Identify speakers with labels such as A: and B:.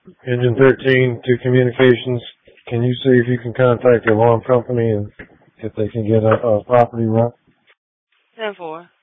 A: Engine 13 to communications. Can you see if you can contact the alarm company and if they can get a property run?
B: 10-4.